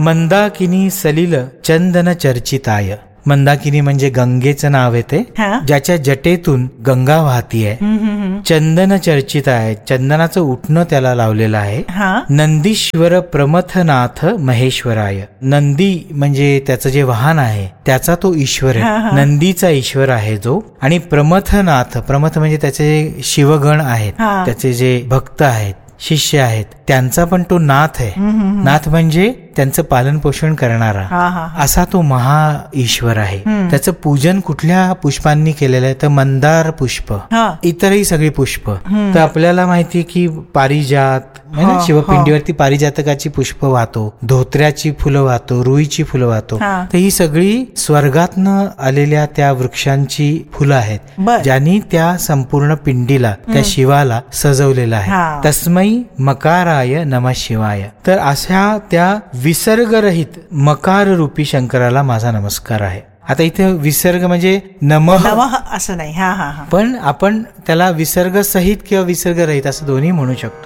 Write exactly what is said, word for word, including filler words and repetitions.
मंदाकिनी सलिल चंदन चर्चिताय. मंदाकिनी म्हणजे गंगेचं नाव आहे ते, हा. ज्याच्या जटेतून गंगा वाहती आहे. हम्म, हम्म, हम्म. चंदन चर्चित आहे, चंदनाचं उठणं त्याला लावलेलं आहे. हा. नंदीश्वर प्रमथनाथ महेश्वराय. नंदी म्हणजे त्याचं जे वाहन आहे त्याचा तो ईश्वर हा, आहे, हा. नंदीचा ईश्वर आहे जो. आणि प्रमथनाथ, प्रमथ म्हणजे त्याचे जे शिवगण आहेत, हा. त्याचे जे भक्त आहेत, शिष्य आहेत, त्यांचा पण तो नाथ आहे. नाथ म्हणजे त्यांचं पालन पोषण करणारा, हा, हा, हा. असा तो महा ईश्वर आहे. त्याचं पूजन कुठल्या पुष्पांनी केलेलं आहे तर मंदार पुष्प, हा. इतरही सगळी पुष्प. तर आपल्याला माहितीये की पारिजात है ना, हो, शिवपिंडीवरती पारिजातकाची पुष्प वाहतो, धोत्र्याची फुलं वाहतो, रुईची फुलं वाहतो. हा. तर ही सगळी स्वर्गातनं आलेल्या त्या वृक्षांची फुलं आहेत, बर. ज्यांनी त्या संपूर्ण पिंडीला, त्या शिवाला सजवलेलं आहे. हा. तस्मै मकाराय नमः शिवाय. तर अशा त्या विसर्गरहित मकार रूपी शंकराला माझा नमस्कार आहे. आता इथे विसर्ग म्हणजे नमः नमः असं नाही. हा हा हा पण आपण त्याला विसर्ग सहित किंवा विसर्ग रहित असं दोन्ही म्हणू शकतो.